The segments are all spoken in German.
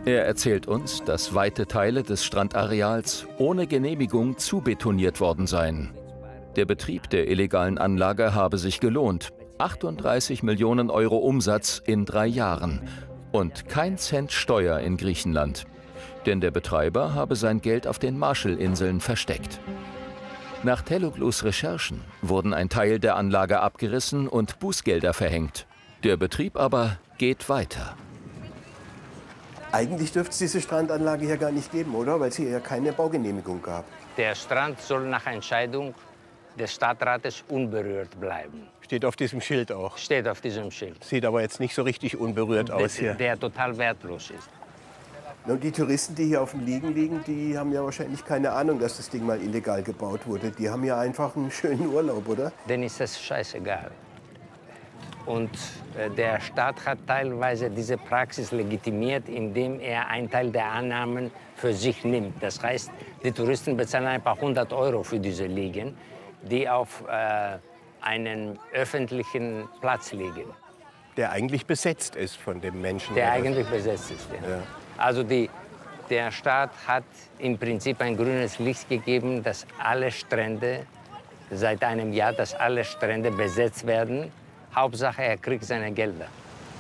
Er erzählt uns, dass weite Teile des Strandareals ohne Genehmigung zubetoniert worden seien. Der Betrieb der illegalen Anlage habe sich gelohnt. 38 Millionen Euro Umsatz in 3 Jahren. Und kein Cent Steuer in Griechenland. Denn der Betreiber habe sein Geld auf den Marshallinseln versteckt. Nach Teloglous Recherchen wurden ein Teil der Anlage abgerissen und Bußgelder verhängt. Der Betrieb aber geht weiter. Eigentlich dürfte es diese Strandanlage hier gar nicht geben, oder? Weil es hier ja keine Baugenehmigung gab. Der Strand soll nach Entscheidung des Stadtrates unberührt bleiben. Steht auf diesem Schild auch. Steht auf diesem Schild. Sieht aber jetzt nicht so richtig unberührt aus hier. Der total wertlos ist. Und die Touristen, die hier auf dem liegen, die haben ja wahrscheinlich keine Ahnung, dass das Ding mal illegal gebaut wurde. Die haben ja einfach einen schönen Urlaub, oder? Denen ist das scheißegal. Und der Staat hat teilweise diese Praxis legitimiert, indem er einen Teil der Annahmen für sich nimmt. Das heißt, die Touristen bezahlen ein paar 100 Euro für diese Liegen, die auf einen öffentlichen Platz liegen. Der eigentlich besetzt ist von dem Menschen. Der eigentlich besetzt ist, ja. Ja. Also der Staat hat im Prinzip ein grünes Licht gegeben, dass alle Strände, seit einem Jahr, dass alle Strände besetzt werden. Hauptsache, er kriegt seine Gelder.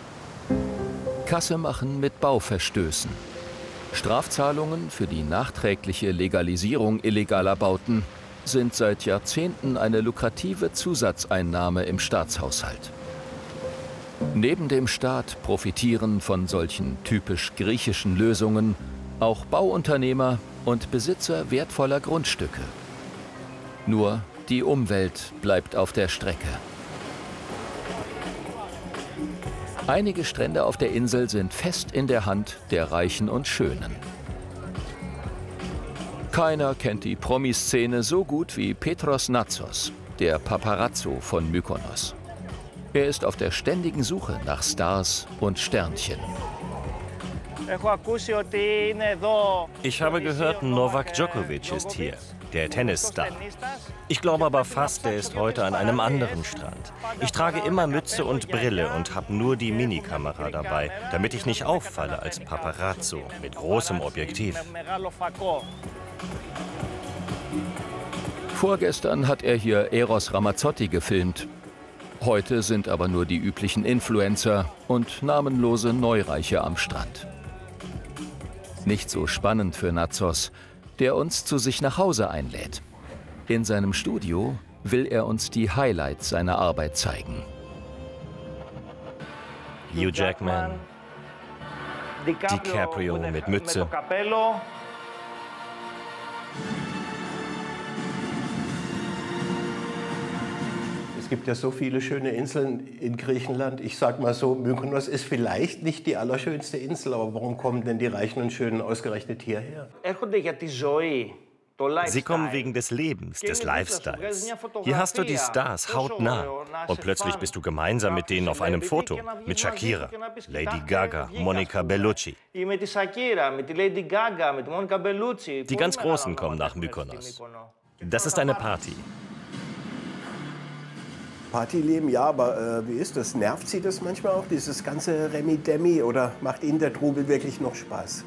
Kasse machen mit Bauverstößen. Strafzahlungen für die nachträgliche Legalisierung illegaler Bauten sind seit Jahrzehnten eine lukrative Zusatzeinnahme im Staatshaushalt. Neben dem Staat profitieren von solchen typisch griechischen Lösungen auch Bauunternehmer und Besitzer wertvoller Grundstücke. Nur die Umwelt bleibt auf der Strecke. Einige Strände auf der Insel sind fest in der Hand der Reichen und Schönen. Keiner kennt die Promiszene so gut wie Petros Natsos, der Paparazzo von Mykonos. Er ist auf der ständigen Suche nach Stars und Sternchen. Ich habe gehört, Novak Djokovic ist hier, der Tennisstar. Ich glaube aber fast, er ist heute an einem anderen Strand. Ich trage immer Mütze und Brille und habe nur die Minikamera dabei, damit ich nicht auffalle als Paparazzo mit großem Objektiv. Vorgestern hat er hier Eros Ramazzotti gefilmt. Heute sind aber nur die üblichen Influencer und namenlose Neureiche am Strand. Nicht so spannend für Natsos, der uns zu sich nach Hause einlädt. In seinem Studio will er uns die Highlights seiner Arbeit zeigen. Hugh Jackman, DiCaprio mit Mütze. Es gibt ja so viele schöne Inseln in Griechenland. Ich sag mal so, Mykonos ist vielleicht nicht die allerschönste Insel, aber warum kommen denn die Reichen und Schönen ausgerechnet hierher? Sie kommen wegen des Lebens, des Lifestyles. Hier hast du die Stars hautnah. Und plötzlich bist du gemeinsam mit denen auf einem Foto. Mit Shakira, Lady Gaga, Monica Bellucci. Die ganz Großen kommen nach Mykonos. Das ist eine Party. Partyleben, ja, aber wie ist das? Nervt Sie das manchmal auch, dieses ganze Remi-Demi? Oder macht Ihnen der Trubel wirklich noch Spaß?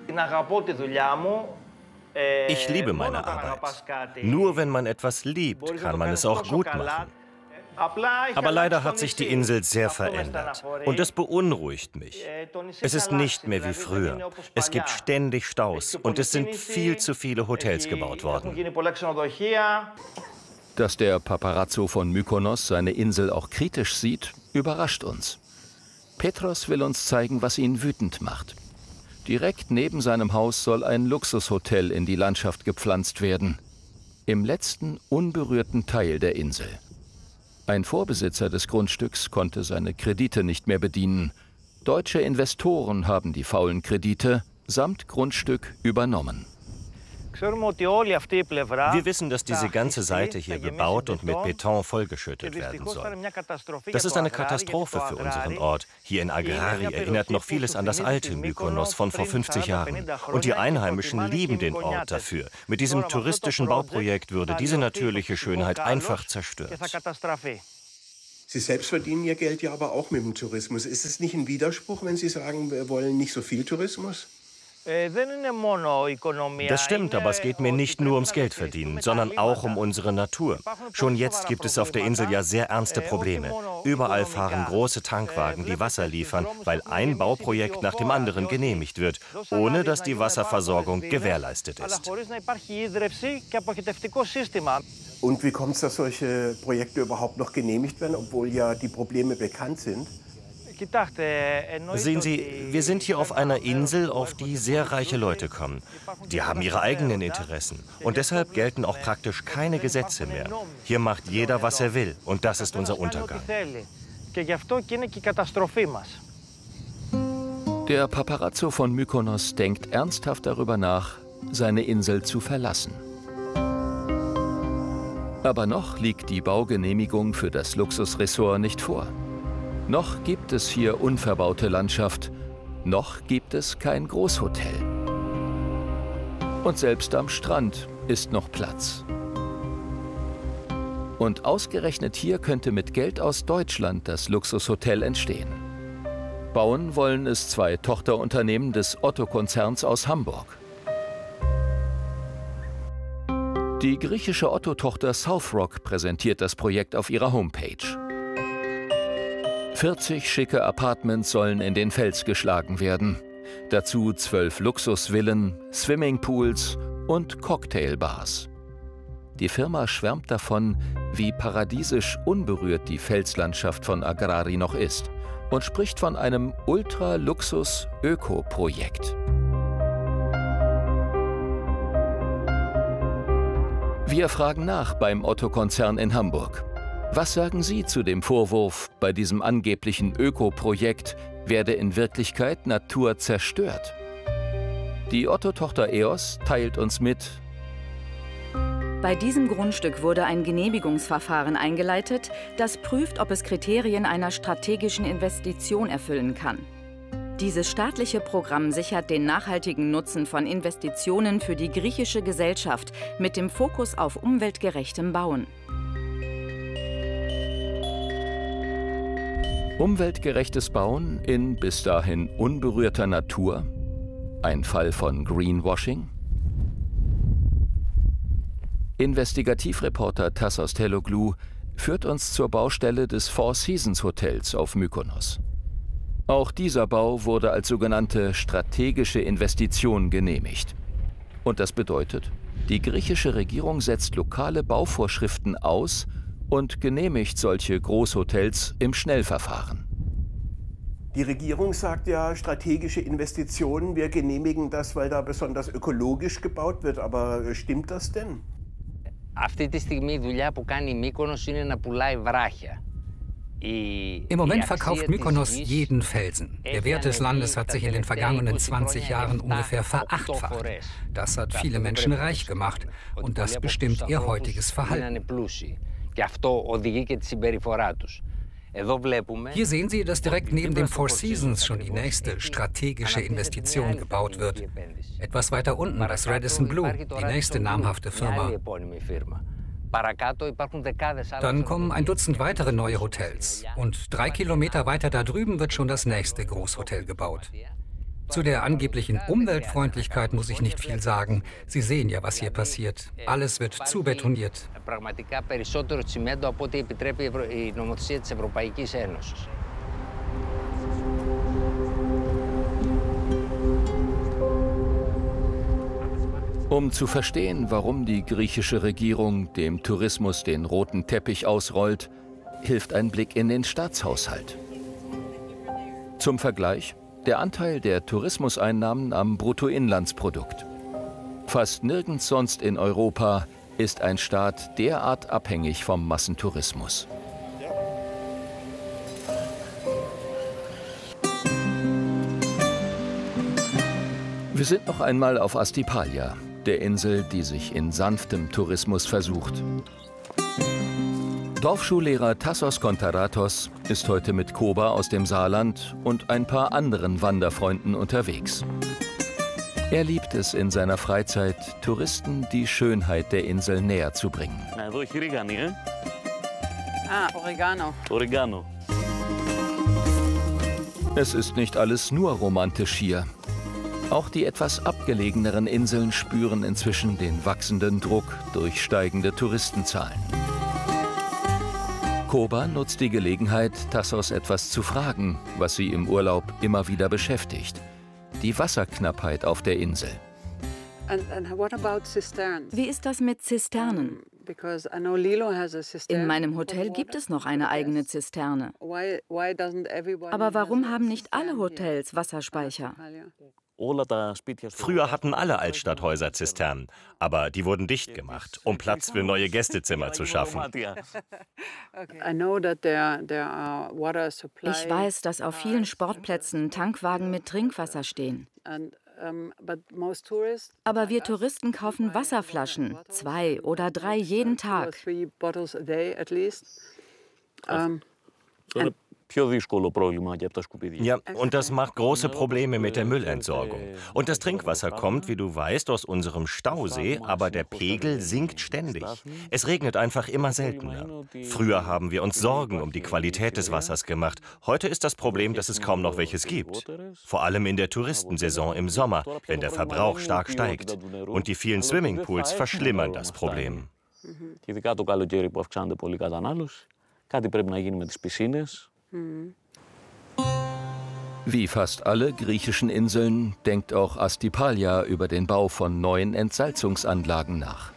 Ich liebe meine Arbeit. Nur wenn man etwas liebt, kann man es auch gut machen. Aber leider hat sich die Insel sehr verändert. Und das beunruhigt mich. Es ist nicht mehr wie früher. Es gibt ständig Staus und es sind viel zu viele Hotels gebaut worden. Dass der Paparazzo von Mykonos seine Insel auch kritisch sieht, überrascht uns. Petros will uns zeigen, was ihn wütend macht. Direkt neben seinem Haus soll ein Luxushotel in die Landschaft gepflanzt werden. Im letzten, unberührten Teil der Insel. Ein Vorbesitzer des Grundstücks konnte seine Kredite nicht mehr bedienen. Deutsche Investoren haben die faulen Kredite samt Grundstück übernommen. Wir wissen, dass diese ganze Seite hier bebaut und mit Beton vollgeschüttet werden soll. Das ist eine Katastrophe für unseren Ort. Hier in Agrari erinnert noch vieles an das alte Mykonos von vor 50 Jahren. Und die Einheimischen lieben den Ort dafür. Mit diesem touristischen Bauprojekt würde diese natürliche Schönheit einfach zerstört. Sie selbst verdienen Ihr Geld ja aber auch mit dem Tourismus. Ist es nicht ein Widerspruch, wenn Sie sagen, wir wollen nicht so viel Tourismus? Das stimmt, aber es geht mir nicht nur ums Geldverdienen, sondern auch um unsere Natur. Schon jetzt gibt es auf der Insel ja sehr ernste Probleme. Überall fahren große Tankwagen, die Wasser liefern, weil ein Bauprojekt nach dem anderen genehmigt wird, ohne dass die Wasserversorgung gewährleistet ist. Und wie kommt es, dass solche Projekte überhaupt noch genehmigt werden, obwohl ja die Probleme bekannt sind? Sehen Sie, wir sind hier auf einer Insel, auf die sehr reiche Leute kommen. Die haben ihre eigenen Interessen. Und deshalb gelten auch praktisch keine Gesetze mehr. Hier macht jeder, was er will. Und das ist unser Untergang. Der Paparazzo von Mykonos denkt ernsthaft darüber nach, seine Insel zu verlassen. Aber noch liegt die Baugenehmigung für das Luxusressort nicht vor. Noch gibt es hier unverbaute Landschaft, noch gibt es kein Großhotel. Und selbst am Strand ist noch Platz. Und ausgerechnet hier könnte mit Geld aus Deutschland das Luxushotel entstehen. Bauen wollen es 2 Tochterunternehmen des Otto-Konzerns aus Hamburg. Die griechische Otto-Tochter Southrock präsentiert das Projekt auf ihrer Homepage. 40 schicke Apartments sollen in den Fels geschlagen werden. Dazu 12 Luxusvillen, Swimmingpools und Cocktailbars. Die Firma schwärmt davon, wie paradiesisch unberührt die Felslandschaft von Agrari noch ist und spricht von einem Ultra-Luxus-Öko-Projekt. Wir fragen nach beim Otto-Konzern in Hamburg. Was sagen Sie zu dem Vorwurf, bei diesem angeblichen Öko-Projekt werde in Wirklichkeit Natur zerstört? Die Otto-Tochter EOS teilt uns mit: Bei diesem Grundstück wurde ein Genehmigungsverfahren eingeleitet, das prüft, ob es Kriterien einer strategischen Investition erfüllen kann. Dieses staatliche Programm sichert den nachhaltigen Nutzen von Investitionen für die griechische Gesellschaft mit dem Fokus auf umweltgerechtem Bauen. Umweltgerechtes Bauen in bis dahin unberührter Natur? Ein Fall von Greenwashing? Investigativreporter Tassos Teloglu führt uns zur Baustelle des Four Seasons Hotels auf Mykonos. Auch dieser Bau wurde als sogenannte strategische Investition genehmigt. Und das bedeutet, die griechische Regierung setzt lokale Bauvorschriften aus und genehmigt solche Großhotels im Schnellverfahren. Die Regierung sagt ja, strategische Investitionen, wir genehmigen das, weil da besonders ökologisch gebaut wird. Aber stimmt das denn? Im Moment verkauft Mykonos jeden Felsen. Der Wert des Landes hat sich in den vergangenen 20 Jahren ungefähr verachtfacht. Das hat viele Menschen reich gemacht und das bestimmt ihr heutiges Verhalten. Hier sehen Sie, dass direkt neben dem Four Seasons schon die nächste strategische Investition gebaut wird. Etwas weiter unten das Radisson Blu, die nächste namhafte Firma. Dann kommen ein Dutzend weitere neue Hotels. Und 3 Kilometer weiter da drüben wird schon das nächste Großhotel gebaut. Zu der angeblichen Umweltfreundlichkeit muss ich nicht viel sagen. Sie sehen ja, was hier passiert. Alles wird zubetoniert. Um zu verstehen, warum die griechische Regierung dem Tourismus den roten Teppich ausrollt, hilft ein Blick in den Staatshaushalt. Zum Vergleich: der Anteil der Tourismuseinnahmen am Bruttoinlandsprodukt. Fast nirgends sonst in Europa ist ein Staat derart abhängig vom Massentourismus. Wir sind noch einmal auf Astypalea, der Insel, die sich in sanftem Tourismus versucht. Dorfschullehrer Tassos Kontaratos ist heute mit Koba aus dem Saarland und ein paar anderen Wanderfreunden unterwegs. Er liebt es in seiner Freizeit, Touristen die Schönheit der Insel näher zu bringen. Oregano. Es ist nicht alles nur romantisch hier. Auch die etwas abgelegeneren Inseln spüren inzwischen den wachsenden Druck durch steigende Touristenzahlen. Koba nutzt die Gelegenheit, Tassos etwas zu fragen, was sie im Urlaub immer wieder beschäftigt: die Wasserknappheit auf der Insel. Wie ist das mit Zisternen? In meinem Hotel gibt es noch eine eigene Zisterne. Aber warum haben nicht alle Hotels Wasserspeicher? Früher hatten alle Altstadthäuser Zisternen, aber die wurden dicht gemacht, um Platz für neue Gästezimmer zu schaffen. Ich weiß, dass auf vielen Sportplätzen Tankwagen mit Trinkwasser stehen. Aber wir Touristen kaufen Wasserflaschen, 2 oder 3 jeden Tag. Ja, und das macht große Probleme mit der Müllentsorgung. Und das Trinkwasser kommt, wie du weißt, aus unserem Stausee, aber der Pegel sinkt ständig. Es regnet einfach immer seltener. Früher haben wir uns Sorgen um die Qualität des Wassers gemacht. Heute ist das Problem, dass es kaum noch welches gibt. Vor allem in der Touristensaison im Sommer, wenn der Verbrauch stark steigt. Und die vielen Swimmingpools verschlimmern das Problem. Wie fast alle griechischen Inseln denkt auch Astypalia über den Bau von neuen Entsalzungsanlagen nach.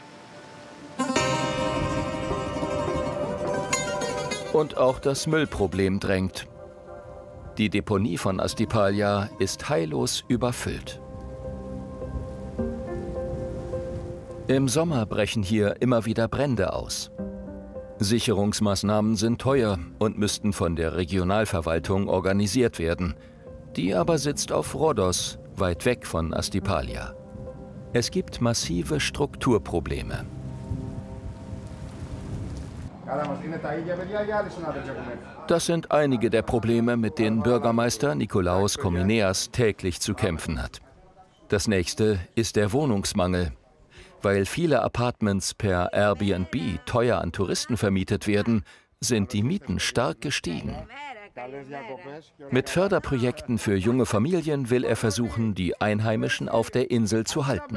Und auch das Müllproblem drängt. Die Deponie von Astypalia ist heillos überfüllt. Im Sommer brechen hier immer wieder Brände aus. Sicherungsmaßnahmen sind teuer und müssten von der Regionalverwaltung organisiert werden. Die aber sitzt auf Rhodos, weit weg von Astypalia. Es gibt massive Strukturprobleme. Das sind einige der Probleme, mit denen Bürgermeister Nikolaos Komineas täglich zu kämpfen hat. Das nächste ist der Wohnungsmangel. Weil viele Apartments per Airbnb teuer an Touristen vermietet werden, sind die Mieten stark gestiegen. Mit Förderprojekten für junge Familien will er versuchen, die Einheimischen auf der Insel zu halten.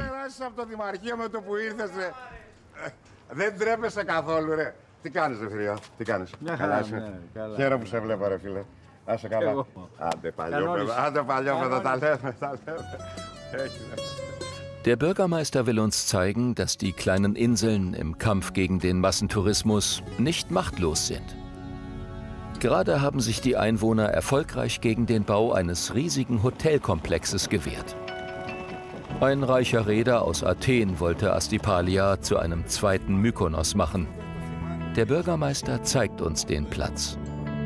Der Bürgermeister will uns zeigen, dass die kleinen Inseln im Kampf gegen den Massentourismus nicht machtlos sind. Gerade haben sich die Einwohner erfolgreich gegen den Bau eines riesigen Hotelkomplexes gewehrt. Ein reicher Reeder aus Athen wollte Astypalia zu einem zweiten Mykonos machen. Der Bürgermeister zeigt uns den Platz.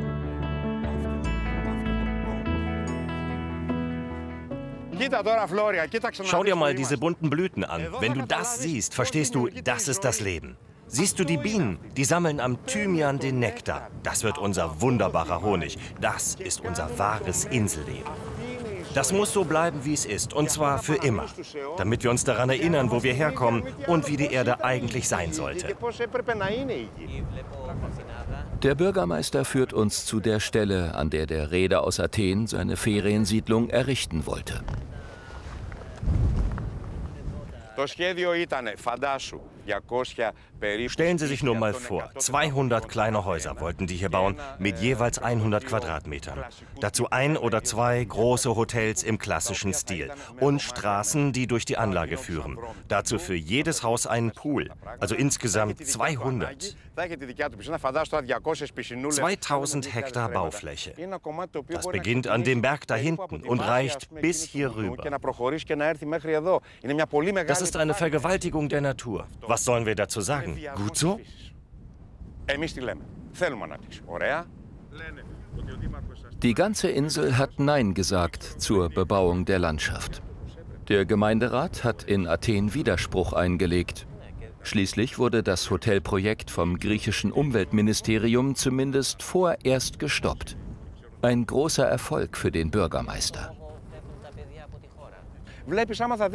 Schau dir mal diese bunten Blüten an. Wenn du das siehst, verstehst du, das ist das Leben. Siehst du die Bienen? Die sammeln am Thymian den Nektar. Das wird unser wunderbarer Honig. Das ist unser wahres Inselleben. Das muss so bleiben, wie es ist, und zwar für immer. Damit wir uns daran erinnern, wo wir herkommen und wie die Erde eigentlich sein sollte. Der Bürgermeister führt uns zu der Stelle, an der der Reeder aus Athen seine Feriensiedlung errichten wollte. Stellen Sie sich nur mal vor, 200 kleine Häuser wollten die hier bauen, mit jeweils 100 Quadratmetern. Dazu 1 oder 2 große Hotels im klassischen Stil und Straßen, die durch die Anlage führen. Dazu für jedes Haus einen Pool, also insgesamt 200. 2000 Hektar Baufläche. Das beginnt an dem Berg da hinten und reicht bis hier rüber. Das ist eine Vergewaltigung der Natur. Was sollen wir dazu sagen? Gut so? Die ganze Insel hat Nein gesagt zur Bebauung der Landschaft. Der Gemeinderat hat in Athen Widerspruch eingelegt. Schließlich wurde das Hotelprojekt vom griechischen Umweltministerium zumindest vorerst gestoppt. Ein großer Erfolg für den Bürgermeister. Wenn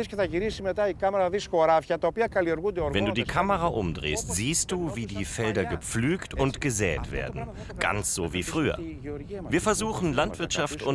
du die Kamera umdrehst, siehst du, wie die Felder gepflügt und gesät werden. Ganz so wie früher. Wir versuchen, Landwirtschaft und